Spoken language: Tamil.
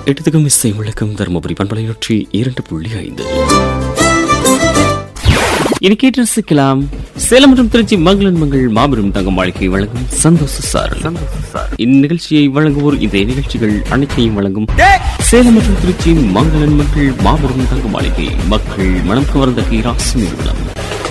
எட்டத்துக்கும் இசை முழக்கம் தருமபுரி பண்பலை 102.5. இனி கேட்டு ரசிக்கலாம். சேலம் மற்றும் திருச்சி மங்களன் மங்கள் மாபெரும் தங்க மாளிகை வழங்கும் சந்தோஷ சார். இந்நிகழ்ச்சியை வழங்குவோர் இதே நிகழ்ச்சிகள் அனைத்தையும் வழங்கும் சேலம் மற்றும் திருச்சி மங்களன் மங்கள் மாபெரும் தங்க மாளிகை. மக்கள் மனம் கவர்ந்த கைராசி நிறுவனம்.